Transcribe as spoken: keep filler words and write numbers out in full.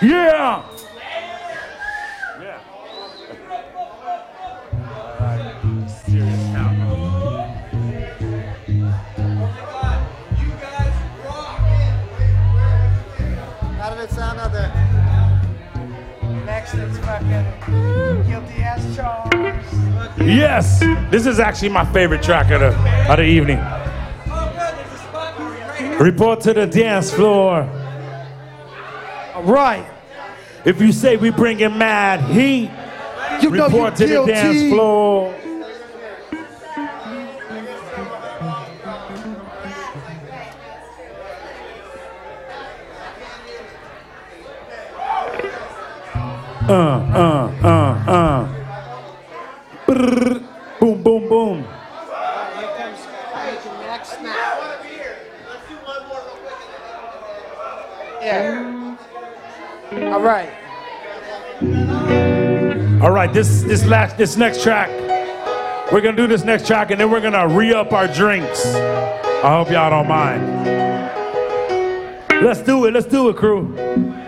Yeah. Yeah. Serious cowgirl. How did it sound out there? Next it's fucking guilty as charged. Yes. This is actually my favorite track of the of the evening. Report to the dance floor. All right. If you say we bringing mad heat, You know report you to the dance guilty. floor. Uh, uh, uh, uh. Brrr. Boom, boom, boom. Here comes the next snap. Yeah. All right. All right, this this last this next track, we're gonna do this next track, and then we're gonna re-up our drinks. I hope y'all don't mind. Let's do it. Let's do it, crew.